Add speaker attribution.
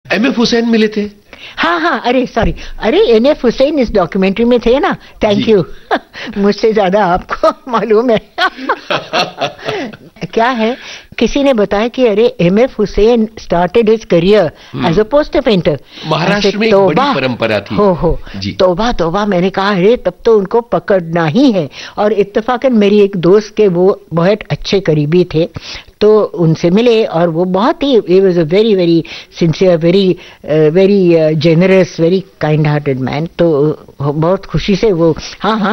Speaker 1: MF Hussain मिले थे?
Speaker 2: हाँ, अरे सॉरी, अरे NF हुसैन इस डॉक्यूमेंट्री में थे ना, थैंक यू। मुझसे ज्यादा आपको मालूम है। क्या है, किसी ने बताया कि अरे MF Hussain started his career as a poster painter.
Speaker 1: Maharashtra में एक बड़ी परंपरा थी।
Speaker 2: हो तौबा, मैंने कहा अरे तब तो उनको पकड़ना ही है। और इत्तेफाकन मेरी एक दोस्त के वो बहुत अच्छे करीबी थे, तो उनसे मिले और वो बहुत ही, he was a very very sincere, very generous, very kind hearted man। तो बहुत खुशी से वो हाँ